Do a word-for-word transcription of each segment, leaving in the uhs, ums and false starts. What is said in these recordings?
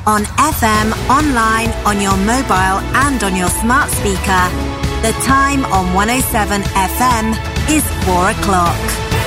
On F M, online, on your mobile and on your smart speaker. The time on one oh seven F M is four o'clock.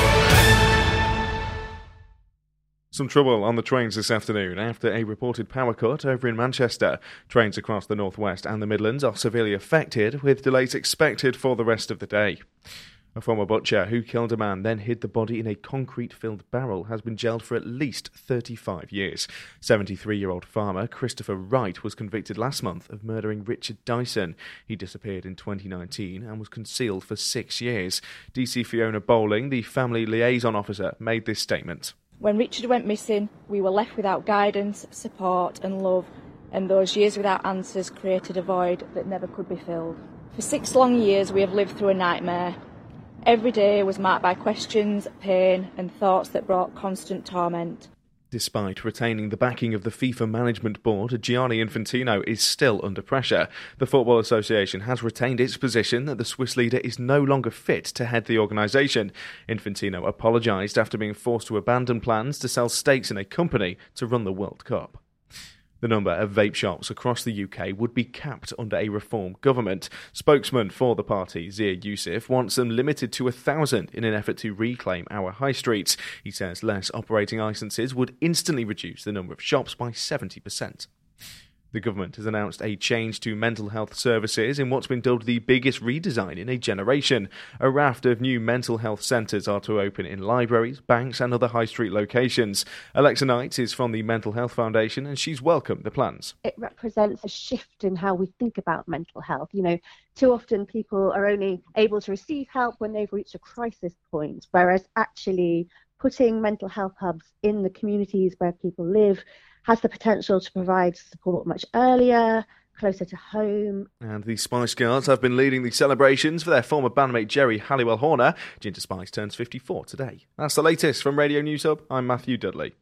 Some trouble on the trains this afternoon after a reported power cut over in Manchester. Trains across the North West and the Midlands are severely affected, with delays expected for the rest of the day. A former butcher who killed a man, then hid the body in a concrete-filled barrel, has been jailed for at least thirty-five years. seventy-three-year-old farmer Christopher Wright was convicted last month of murdering Richard Dyson. He disappeared in twenty nineteen and was concealed for six years. D C Fiona Bowling, the family liaison officer, made this statement. When Richard went missing, we were left without guidance, support and love, and those years without answers created a void that never could be filled. For six long years we have lived through a nightmare. Every day was marked by questions, pain and thoughts that brought constant torment. Despite retaining the backing of the FIFA Management Board, Gianni Infantino is still under pressure. The Football Association has retained its position that the Swiss leader is no longer fit to head the organisation. Infantino apologised after being forced to abandon plans to sell stakes in a company to run the World Cup. The number of vape shops across the U K would be capped under a reform government. Spokesman for the party, Zia Youssef, wants them limited to a thousand in an effort to reclaim our high streets. He says less operating licences would instantly reduce the number of shops by seventy percent. The government has announced a change to mental health services in what's been dubbed the biggest redesign in a generation. A raft of new mental health centres are to open in libraries, banks and other high street locations. Alexa Knight is from the Mental Health Foundation and she's welcomed the plans. It represents a shift in how we think about mental health. You know, too often people are only able to receive help when they've reached a crisis point, whereas actually putting mental health hubs in the communities where people live has the potential to provide support much earlier, closer to home. And the Spice Girls have been leading the celebrations for their former bandmate Jerry Halliwell Horner. Ginger Spice turns fifty-four today. That's the latest from Radio News Hub. I'm Matthew Dudley.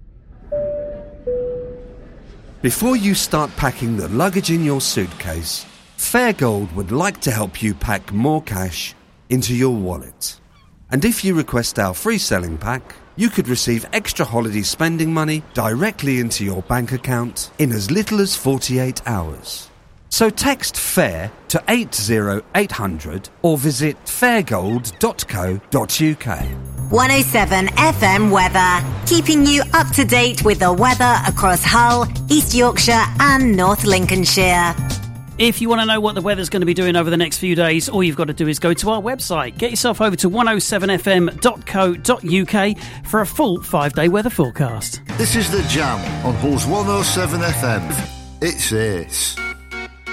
Before you start packing the luggage in your suitcase, Fairgold would like to help you pack more cash into your wallet. And if you request our free selling pack, you could receive extra holiday spending money directly into your bank account in as little as forty-eight hours. So text FAIR to eight zero eight hundred or visit fairgold dot co dot uk. one oh seven F M weather, keeping you up to date with the weather across Hull, East Yorkshire and North Lincolnshire. If you want to know what the weather's going to be doing over the next few days, all you've got to do is go to our website. Get yourself over to one oh seven f m dot co dot uk for a full five-day weather forecast. This is The Jam on Pulse one oh seven F M. It's Ace.